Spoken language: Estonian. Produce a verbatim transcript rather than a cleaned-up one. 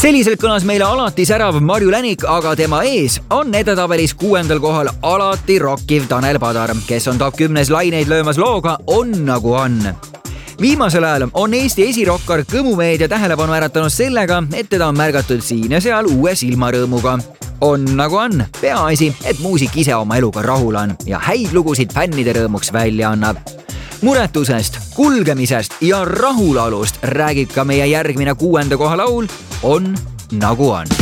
Selliselt kõlas meile alati särav Marju Länik, aga tema ees on edetabelis kuuendal kohal alati rokkiv Tanel Padar, kes on top kümnes laineid löömas looga On nagu on. Viimasel ajal on Eesti esirokkar Kõmumeedia tähelepanu äratanud sellega, et teda on märgatud siin ja seal uue silmarõõmuga. On nagu on, peaasi, et muusik ise oma eluga rahul on ja häid lugusid fännide rõõmuks välja annab. Muretusest, kulgemisest ja rahulolust räägib ka meie järgmine kuuenda koha laul On nagu on.